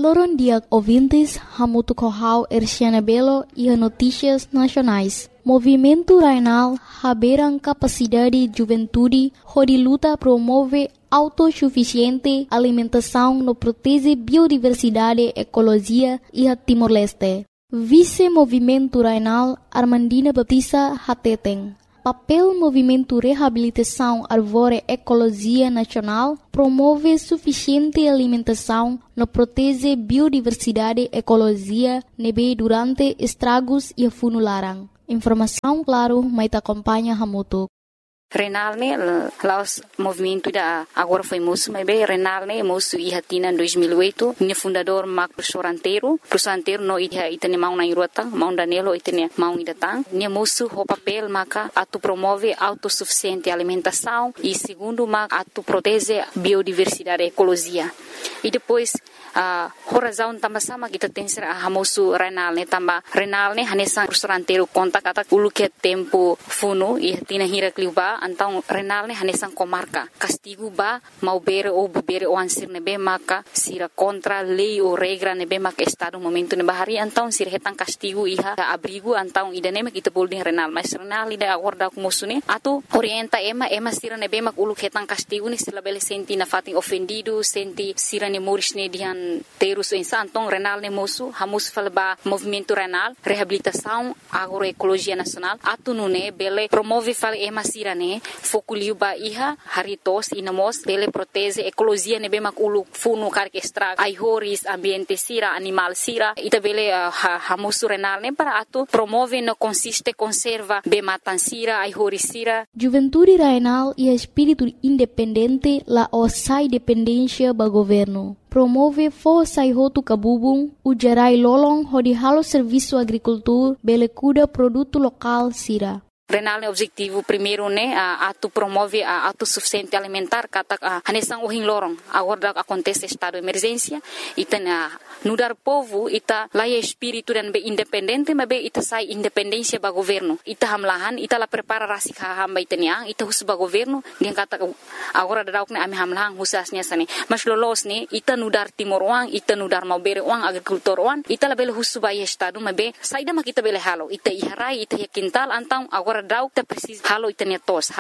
Loron dia ouvintes, Hamutu Kohau Erciana Belo e a Notícias Nacionais. Movimento Rainal haberam capacidade de juventude, onde luta promove autossuficiente alimentação no protege biodiversidade, ecologia e a Timor-Leste. Vice-Movimento Rainal Armandina Batista Hateten. Papel Movimento Reabilitação Arvore Ecologia Nacional promove suficiente alimentação no protege biodiversidade, ecologia, nebe durante estragos e funularan. Informação, claro, mas acompanha Hamutu. Renal ne laos movimento da agora foi moço, mas bem Renal ne moço e hatina em 2008, minha fundador Marco Professor Anteiro no itene mau na irota, mau Danilo itene mau idatang, minha moço o papel maka atu promove autossuficiente alimentação e segundo maka atu protege biodiversidade, ecologia. E depois a razão também sama kita tem ser a moço Renal ne também Renal ne hanesan Professor Anteiro conta kata ulu que tempo funo e hatina hira kliuba então Renal ne hanesan comarca castigo ba mau bere o ansir nebe maka sira contra lei ou regra nebe maka estado momento ne bahari então sira hetan castigo iha abrigo então idane mak kita boleh Renal mas Renal ida acorda com moço ne atu orienta ema sira nebe mak ulu hetan castigo ni sila bele senti na fatin ofendido senti sira ne moris ne dihan terus então Renal ne moço hamus falba movimento Renal reabilitação agroecologia nacional atu nune bele promove fal ema sira ne fokuliu ba iha haritos inamos bele protege ecologia ne bemak ulu funu karke extra aihoris ambiente sira animal sira ita bele hamusu Renal ne para atu promove no consiste conserva be matan sira aihoris sira. Juventude Rainal e espírito independente la osai dependência ba governo. Promove força e roto cabubung, o gerai lolong hodi halo serviço agricultura bele cuda produto local sira. Renal ne objetivo primeiro ne atu promove a autossuficiente alimentar kata hanesan ohin lorong agora acontece estado de emergência ita nudar povo ita laia espírito dan be independente mas be ita sai independência ba governo ita hamlahan ita la prepara rasik hamba itania ita hus ba governo dia kata agora dadauk ne ami hamlahan husasnya sane mas lolos ne ita nudar timor wang ita nudar mau bere wang agricultor wang ita la bele hus ba estado mas be saida mak ita bele halo ita iharai ita quintal antang agora dau ita precisa halo itania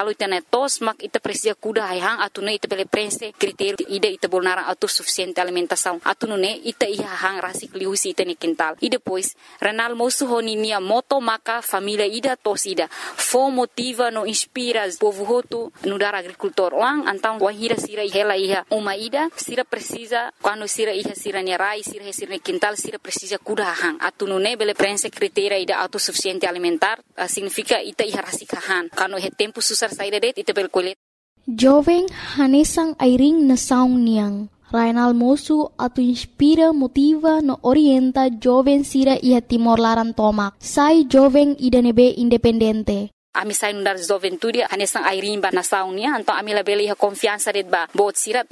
tos mak ita precisa kuda hang atune ita bele prense critério ida ita bolnara autossuficiente alimentação atune ita hang rasik liusi ita ni quintal e depois Renal moço honinia moto maka família ida tos ida fo motiva no inspira povo hotu no dar agricultor wang antang wahira sira hela iha uma ida sira precisa quando sira iha sira ni rai sira ni quintal sira precisa kuda hang atune bele prense critério ida autossuficiente alimentar significa ita iha rasik hang quando he tempo susar saída det ita bele colet jovem hanesang airing na saung niang Rainal moço atu inspira, motiva, no orienta jovem sira ia Timor Laran tomak. Sai jovem ida nebe independente. Ami sai nundar juventude hanesang airimba na saunia então ami la bele confiança det ba bot sira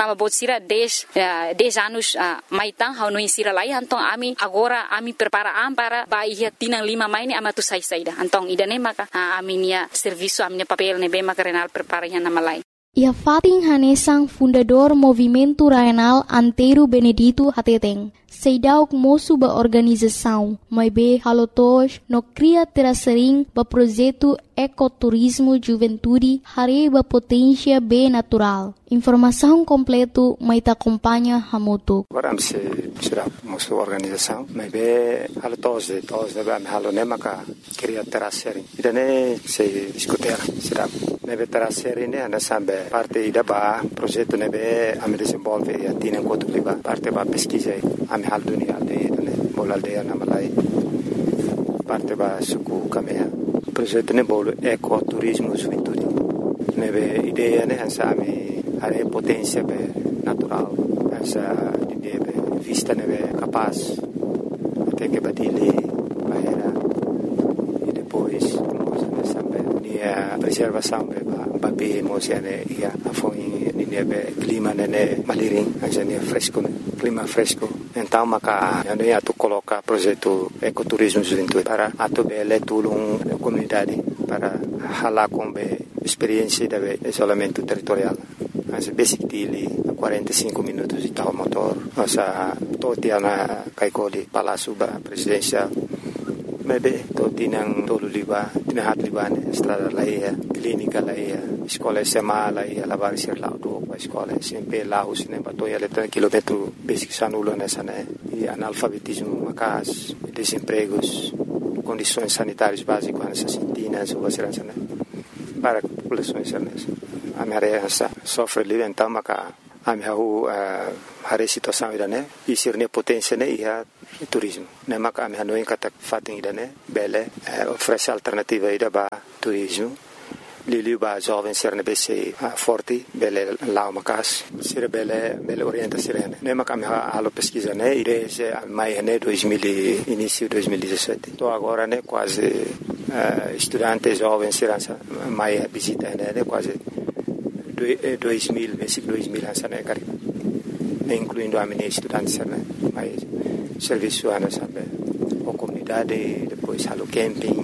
10 anos maitang hau no sira lai então ami agora ami prepara para ba ia tinang 5 mai ni amatu sai saida então ida ne maka ami nia serviço ami papel ne be maka Renal prepara ya na malai. Ia Fatin Hanesang fundador Movimento Rainal Anteiro Benedito Hateteng. Seidauk moço ba organização, mas be halotos no cria terasering ba projeto ecoturismo juventude hare ba potência be natural. Informação completo mai ta acompanha Hamutu. Agora se será moço organização, mas be halotos de ba halone maka cria terasering. Idane se discutir será nebe terasering ne ana sambe parte ida ba projeto nebe am desenvolve e atina kotu ba parte ba pesquisa am hal dunia aldeia bol aldeia na malai parte ba suku kamea projeto ne bol ecoturismo juventude nebe ideia ne ansami are potência be natural essa ideia be vista nebe capaz até que badile bahera e depois nós nessa be a preservação be ba be mosiane ia afoi nebe clima nene maliring ajane fresco clima fresco então maka yani atu coloca projeto ecoturismo juventude para atu bele tulung comunidade para hala com be experiência de isolamento territorial Anzi, basic dili 45 minutos de tal motor. Nossa, todo dia na Kaikoli, Palácio Presidencial. Maybe todo tinang tolo liba, tinahat liba ne, estrada laia, clínica laia, escola SMA laia, lavar ser lá do escola, sempre lá os ne batoia letra quilômetro basic sanulo nessa né, e analfabetismo macas, desempregos, condições sanitárias básicas nessas sintinas ou vacilança né, para populações nessa. A minha área sofre livre então maca a minha a situação ida né, e ser ne potência né e turismo. Nema kami Hanoi kata fating ida ne bele oferece alternativa ida ba turismo. Liliu ba jovem ser ne bese forte bele lao makas ser bele orienta sirene. Nema kami halo pesquisa ne desde maio ne 2000 início 2017. Tô agora ne quase estudante jovem serança maio visita ne quase 2000 basic 2000 ansa ne cari. Incluindo a minha estudante né, mas serviço ana sabe, a comunidade, depois halo camping,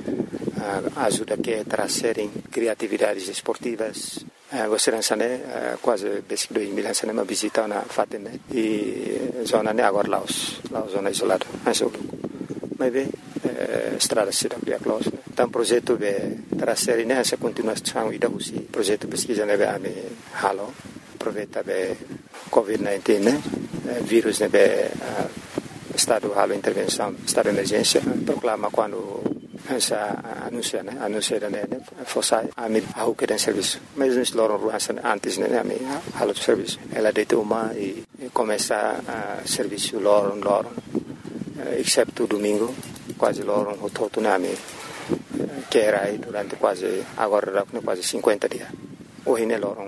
ajuda que trazerem criatividades esportivas. Gostaria né, quase basic 2000 ansa uma visita na Fatima e zona né agora Laos zona isolada, mas bem estrada cidade é close. Então projeto de trazer né essa continuação e da usi projeto pesquisa né a me halo aproveita be COVID-19 né vírus né be estado halo intervenção estado de emergência proclama quando essa anuncia né fosse a me ao que tem serviço mas nos loram ruas antes né a me halo serviço ela deita uma e começa a serviço loram exceto domingo quase loram o todo né me que era aí durante quase agora quase 50 dias hoje né loram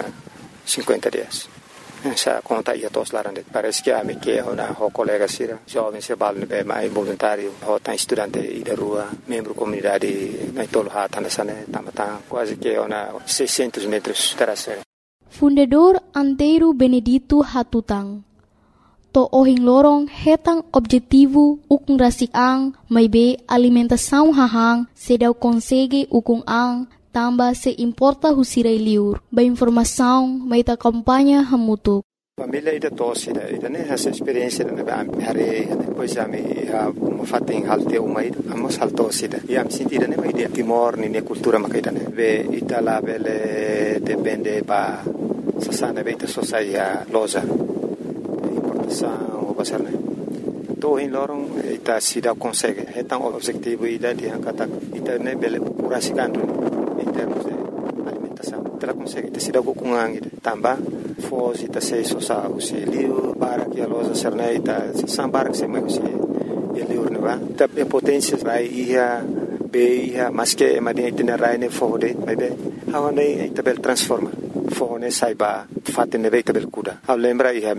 50 dias. Essa conta ia todos lá dentro. Parece que a minha que o colega sira jovem se bala bem mais voluntário, o tá estudante e da rua, membro comunidade na tolo hata nessa né, tamata quase que 600 metros terraceira. Fundador Antero Benedito Hatutang. To ohing lorong hetang objetivo ukung rasik ang may be alimentação hahang sedau consegue ukung ang tamba se importa husirai liur. Ba informação may ta kampanya hamutuk. Família ida tosse ida né essa experiência da minha hare depois a me fatem halte uma ida amos haltosse ida e am sentida né ida Timor ne cultura makaida né ve itala bele depende ba sasana beta sociedade loja importação ou passar né to em lorong ita sida consegue então objetivo ida de kata ita né bele curasikandu em termos de alimentação. Ela consegue ter sido com angue também fosse ta sei sosa o se liu para que a loja serneita sambar que se mais se liu ne va ta potência vai ia be ia mas que madinha itinerário ne fode mas be hawa ne tabel transforma fone saiba fatene be tabel kuda a lembra ia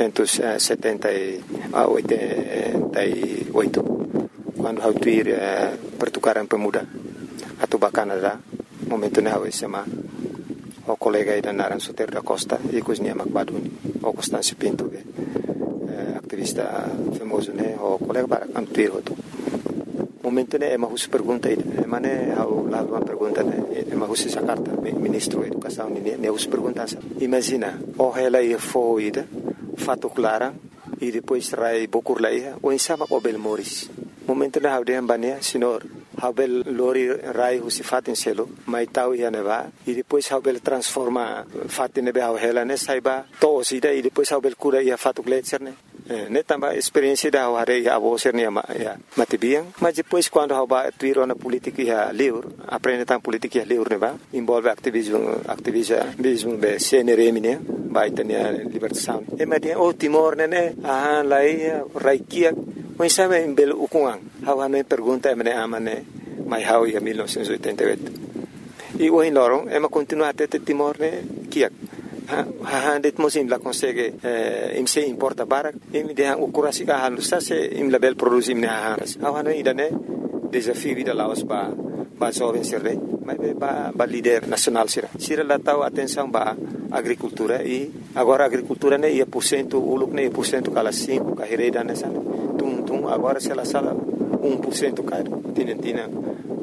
1978 quando hau tuir pertukaran pemuda atau Canadá momento ne hau sema o colega ida naran Soter da Costa e cozinha Macbaduni o Constâncio Pinto activista famoso ne o colega para antuir outro momento ne ema hus pergunta ida emane hau lá uma pergunta ne ema hus Jakarta ministro da educação ne hus pergunta imagina o ela ia foi ida fato clara e depois rai bokur lá ia o insama o Belmoris momento ne hau de ambania senhor Habel lori rai husi fatin selo mai tau ia neva e depois Habel transforma fatin nebe hau hela ne saiba to sida e depois Habel cura ia fatu gletser ne tamba experiência da hare ia abo ser ne matibiang mas depois quando haba tuiro na política ia liur aprende tam política ia liur neva envolve ativismo be CNRM ne vai ter libertação e madia o Timor ne lai raikia mas sabe em belo ukungang hawa me pergunta emane amane mai hau ia 1988 e o em lorong ema continua até Timor ne kiak ha det mosim la consegue im se importa barak im de o kurasi ka halu sa se im label produzim ne hawa no idane desafio vida Laos ba jovem serre mas ba líder nacional sira la tau atenção ba agricultura e agora agricultura ne ia % uluk ne % kala 5 ka hereda ne sa agora se ela sala 1% caro tina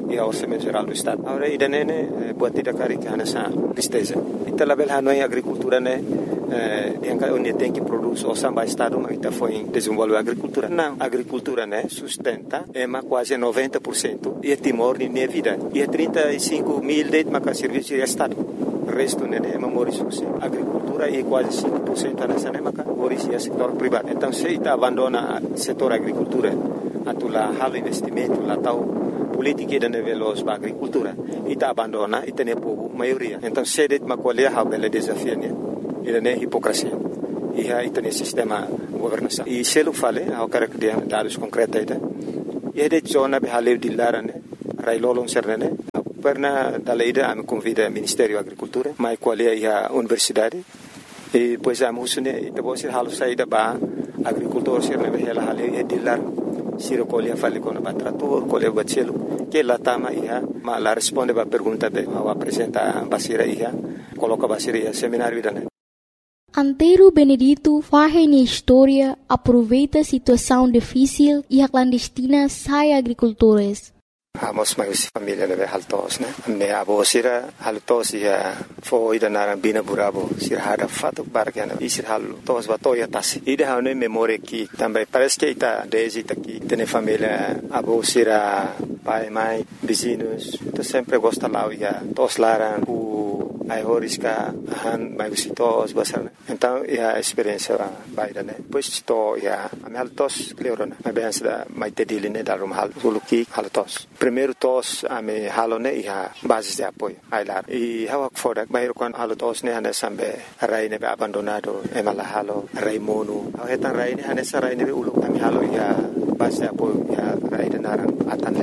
e ao orçamento geral do Estado. Agora, idanene buat tidak kari que nessa tristeza. Então, lá bela não é agricultura, né? Onde tem que produzir o samba Estado, mas está foi desenvolver a agricultura. Não, a agricultura, né? Sustenta, quase 90% e é Timor de minha vida. E é 35 mil de serviço de Estado. O resto, né? É memória a agricultura é quase 5% nessa, né? Hoje é setor privado. Então, se está abandona o setor agricultura, atulah hal investimento, lá tal política da veloz para a agricultura, e está abandona e tem povo maioria. Então, se de uma colher há bela desafio, né? E não é hipocrisia. E aí tem sistema governação. E se eu falei, eu quero que dê dados concretos aí, e de zona behaleu de lara, né? Railolong serne, perna dalaida a me convida ao Ministério da Agricultura, mas qual é a universidade? E depois a moça né, e depois halo saída ba agricultor serne behela hale e de lar siro colhe fale com o trator, colhe o bacelo, que lá tama ia, mas lá responde a pergunta be, ao apresenta basira ia, coloca basira ia seminário da né. Antero Benedito faz na história, aproveita a situação difícil e a clandestina sai agricultores. Amos mais família leve haltos, né? Me abo sira haltos ia foi da narambina burabo sira hada fato bargana e sira haltos batoya tasi. Ida hane memória que também parece que está desde aqui tem família abo sira pai mãe vizinhos, então sempre gosta lá ia tos laran ai horiska han mai visitos basar então a experiência vai da né depois to ia am haltos cleorona mas bem da mai tediline da rum hal suluki haltos primeiro tos ame halone ia base de apoio ai lá e hawak fodak bayro kon haltos ne hane sambe rai ne abandonado e mala halo rai mono hetan rai ne hane sarai ne ulu ame halo ia base de apoio ia rai de naran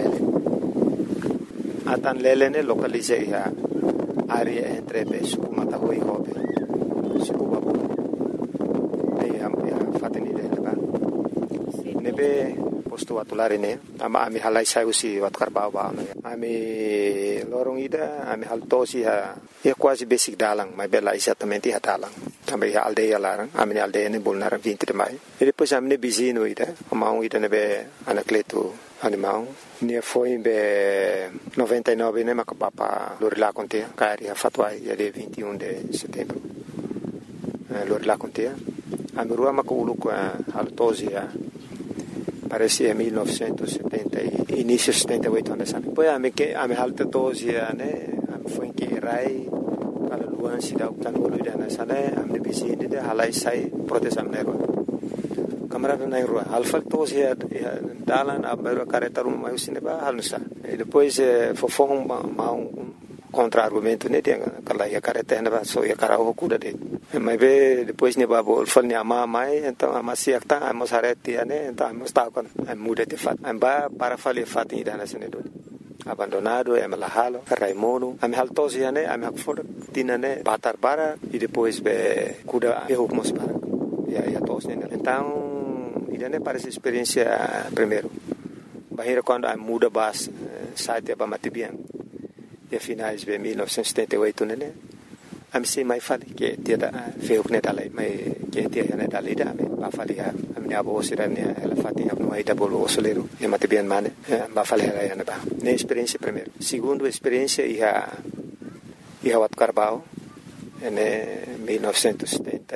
atan lele ne localize ia área entre suku matahui hobe suku babu ai am ya fatini de ba nebe posto atulare ne ama ami halai sai usi wat karbau ba ami lorong ida ami haltosi ha e quase basic dalang mas bela exatamente ha dalang também a aldeia lá ami aldeia ne bolnar 20 de maio e depois ami ne bizino ida amau ida nebe anacleto animal ne foi em 99 né mas papa lorila conte cari a fatwa dia 21 de setembro lorila conte a rua maculu com a altosia parecia 1970 início 78 anos depois a me que a me altosia né foi que rai para luan sida kanulu dana sana am de bizine de halai sai proteção nero camarada na rua alfa tos ya dalan abero careta rum mai sineba halnusa e depois fofong contra argumento ne tem aquela ya careta na so ya carao cuda de mas be depois ne babo fal ne ama mai então ama siakta amos areti ne então amos ta con muda de fat amba para fale fat ida na senedo abandonado é malahalo raimono am haltos ya ne am hakfor tinane batar bara e depois be cuda eu mos para ya tos ne então idane parece experiência primeiro bahira quando a muda bas site ba matibian e finais de 1978 né am se mai fale que dia feu que dale mai que dia né dale da ba fale a minha avó sirane ela fatia no aí da bolo solero e matibian mane ba fale ela né ba ne experiência primeiro segundo experiência ia wat Carbau em 1970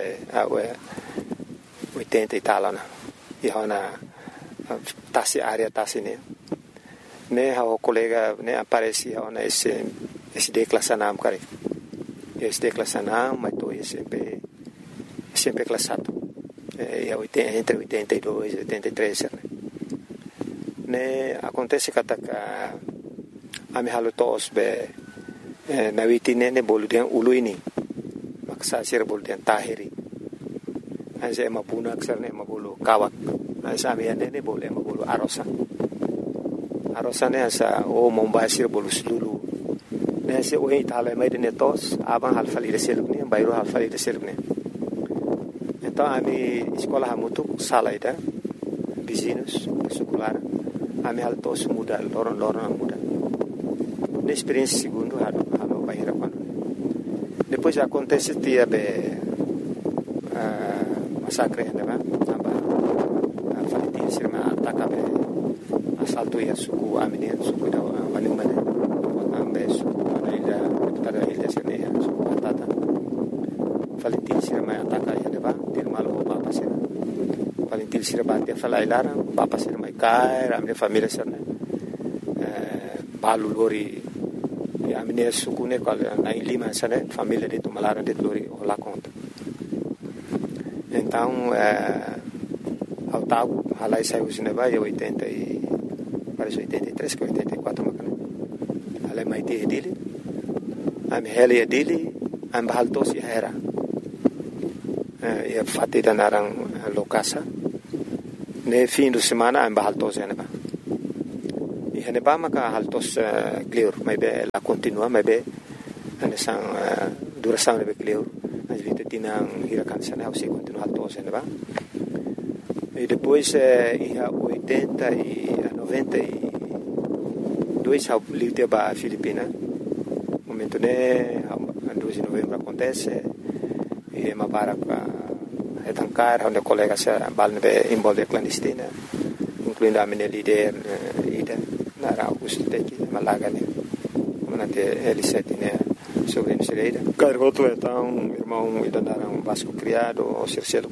80 e tal e hona tasi área tasi ne o colega ne aparecia ona esse declassanam cara esse declassanam mas tô sempre classado entre 82 e 83 ne acontece que a me halutos be na witine ne boludian uluini maksa sir boludian tahiri asa mapuna ksarne mabulu kawak asa miane ne boleh mabulu arosa ne asa o mombasir bolu sulu ne se o itala mai de netos aban halfali de selukne bayro halfali de selukne então ami escola hamutu salaida vizinhos secular ami altos muda loron muda ne experiência segundo halo bahira quando depois acontece dia be massacre né ba amba falitin sirma ataka be asal tu ia suku amini suku da wanumane ambe suku na ilha tada ilha sene suku patata Valentil sira mai ataka ia leva til malo papa sira Valentil sira batia fala ilara papa sira mai kai ramne família sira balu lori amini suku ne kal na lima sane família de tumalara de lori ola conta então ao tago halai saiu sineba e 80 e parece 83 que 84 macana halai mai te dele am hele dele am bahaltos e era e fatti da narang lokasa ne fim de semana am bahaltos e neba e neba maka haltos clear mai be la continua mai be anesan duração ne be clear as vite tinang hirakan sana au se continua haltos e neba e depois ia 80 e 92 ao livre ba Filipina momento né a 2 de novembro acontece e ma para etancar onde colega se balne involve clandestina incluindo a minha líder ida na Augusto teki malaga né manate L7 né sobre Nicereira cargoto então irmão ida naram Vasco criado o Circelo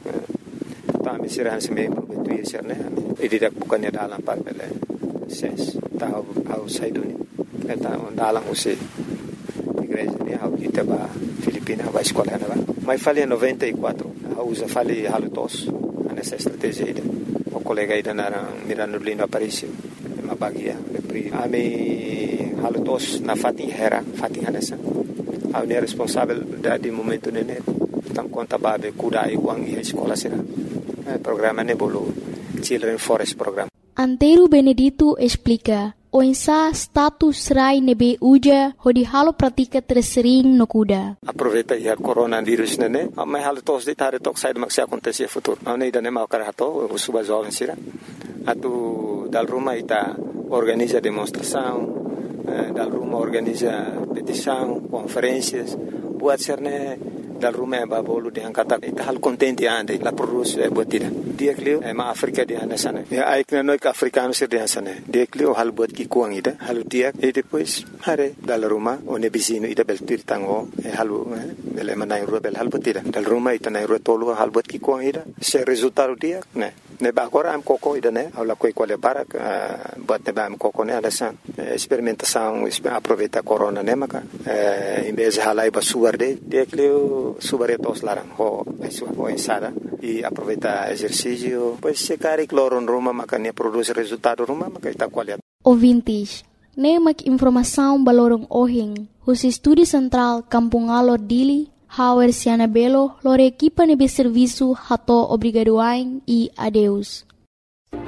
me sirhan se membro betu yesar ne ididak bukannya dalam parpele ses tahu outside ni tahu dalam usi igreja ni au itaba Filipina vai escola na mai fali 94 usa fali halutos nessa estratégia ida o colega ida na Mirano Lindo Aparicio ma bagia pri ami halutos na fati hanesa au ne responsável de momento nene tam conta babe kuda e wang e escola sira programa Nebolo Children Forest Program. Antero Benedito explica o insa status rai nebe uja hodi halo pratika tersering no kuda. Aproveita ia coronavírus nene, mas halo tos de tare tok sai de se acontecer futuro. Não ida nem mal karato, o suba jovem sira. Atu dal Roma ita organiza demonstração, dal Roma organiza petição, conferências, buat serne dal Roma babolo de angkata ita hal contente ande la produce botida dia clio ma Africa dia nasane ya ai que noi africano ser dia nasane dia clio hal bot ki kuang ida hal dia e depois hare dal Roma one bisino ida bel tirtango e halu bele manai rubel hal botida dal Roma ita nai rotolo hal bot ki kuang ida se resultado dia ne ba agora am coco ida ne aula coi quale para bot ne ba am coco ne adasan experimentação aproveita corona ne maka em vez de halai ba suarde dia clio subaretos larang ho ensada e aproveita exercício pois se cari cloron Roma makanya produz resultado Roma maka ita qualidade ouvintes nemak informação balorong ohing hus estúdio central Kampung Alor Dili Hauer Siana Belo lore equipa nebe serviço hato obrigadoain e adeus